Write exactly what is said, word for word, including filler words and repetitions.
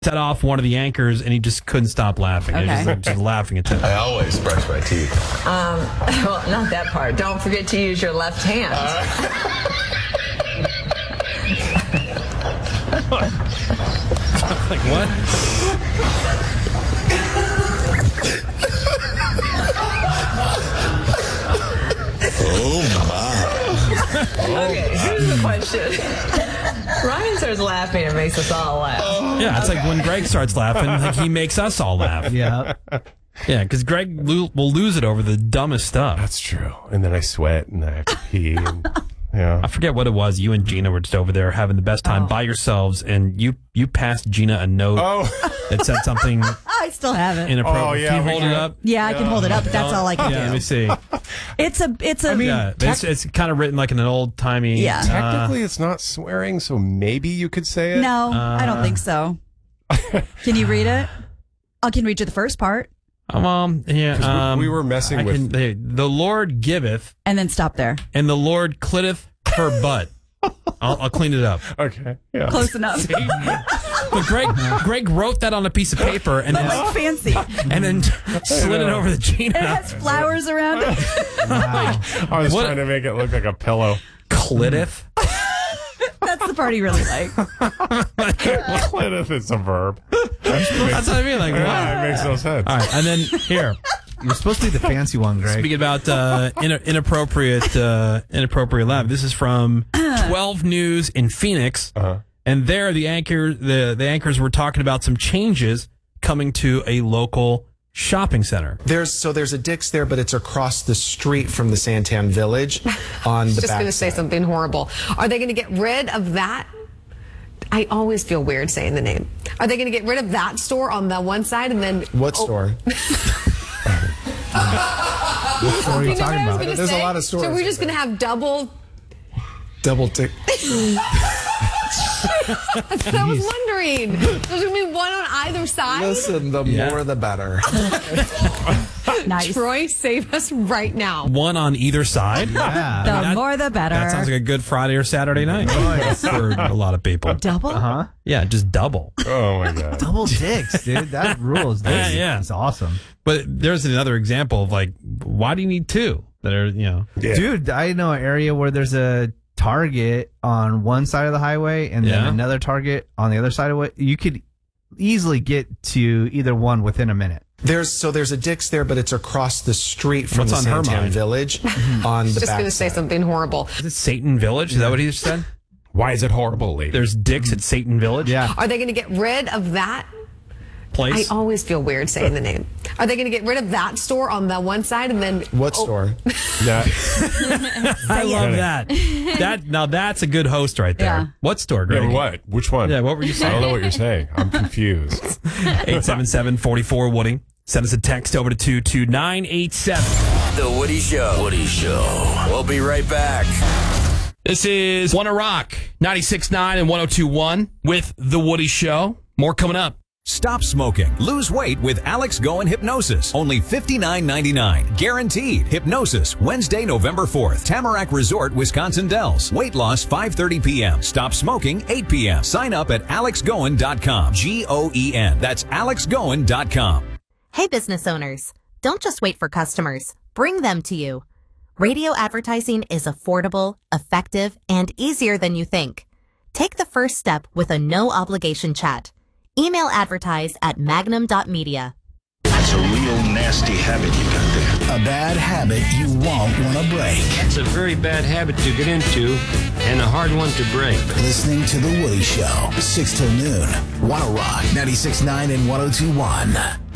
set off one of the anchors, and he just couldn't stop laughing. Okay. He was just, just laughing at them. I always brush my teeth. Um, well, not that part. Don't forget to use your left hand. Uh, Like what? oh my. Okay, here's the question. Ryan starts laughing and makes us all laugh. Yeah, it's like when Greg starts laughing, like he makes us all laugh. Yeah. Yeah, because Greg lo- will lose it over the dumbest stuff. That's true. And then I sweat and I have to pee. And, yeah. I forget what it was. You and Gina were just over there having the best time Oh. by yourselves, and you you passed Gina a note Oh. that said something I still have it. inappropriate. Oh, yeah, Can you we hold can- it up? Yeah, I can hold it up, but that's all I can Yeah, let me do. see. It's a, it's a. yeah, it's, it's kind of written like in an old timey. Yeah. Technically, it's not swearing, so maybe you could say it. no, I don't think so. Can you read it? I can read you the first part Um, um, yeah. 'Cause we- Um, we were messing I with- Can, they, the Lord giveth, and then stop there. and the Lord clitteth her butt. I'll, I'll clean it up. Okay. Yeah. Close enough. But Greg, Greg wrote that on a piece of paper and then, Like fancy. and then slid it over the It Gina. has flowers around it. I was What- trying to make it look like a pillow. Clitteth. That's the part he really liked. Clitteth is a verb. That's what I mean. Like, what? Yeah, it makes no sense. All right, and then here, You're supposed to be the fancy one, Greg. speaking about uh, in, inappropriate, uh, inappropriate laugh. This is from twelve News in Phoenix, Uh-huh. and there the anchor, the the anchors were talking about some changes coming to a local shopping center. There's so there's a Dick's there, but it's across the street from the Santan Village on the Just back going to say side. something horrible. Are they going to get rid of that? I always feel weird saying the name. Are they going to get rid of that store on the one side and then What oh, store? What are you You know what talking I was about? gonna There's a say? lot of stores. So we're just going to have double. Double tick. I was wondering. There's going to be one on either side. Listen, the Yeah. more the better. Nice. Troy, save us right now. One on either side. Yeah. The that- more the better. That sounds like a good Friday or Saturday night for a lot of people. Double? Huh? Yeah, just double. Oh my god. Double dicks, dude. That rules. Yeah, yeah. It's awesome. But there's another example of like, why do you need two that are, you know? Yeah. Dude, I know an area where there's a Target on one side of the highway and then Yeah. another Target on the other side of it. You could easily get to either one within a minute. There's so there's a Dick's there, but it's across the street from What's the on her Santan mind? Village on the Just back going to say side. something horrible. Is it Satan Village? Is that what he just said? Why is it horrible, lady? There's Dick's at Satan Village? Yeah. Are they going to get rid of that? I Place? always feel weird saying the name. Are they going to get rid of that store on the one side and then What oh, store? Yeah. I love that. That Now that's a good host right there. Yeah. What store, Yeah, Greg? what? Which one? Yeah, what were you I don't saying? know what you're saying. I'm confused. eight seven seven, four four, Woody. Send us a text over to two two nine eight seven. The Woody Show. Woody Show. We'll be right back. This is Wanna Rock, ninety-six point nine and one oh two point one with The Woody Show. More coming up. Stop smoking. Lose weight with Alex Goen Hypnosis. Only fifty-nine ninety-nine. Guaranteed. Hypnosis. Wednesday, November fourth. Tamarack Resort, Wisconsin Dells. Weight loss five thirty p.m. Stop smoking eight p.m. Sign up at alex goen dot com. G O E N. That's alex goen dot com. Hey, business owners. Don't just wait for customers. Bring them to you. Radio advertising is affordable, effective, and easier than you think. Take the first step with a no-obligation chat. Email advertise at magnum dot media. That's a real nasty habit you got there. A bad habit you won't want to break. It's a very bad habit to get into and a hard one to break. Listening to The Woody Show, six till noon. Wanna Rock, ninety-six point nine and one oh two point one.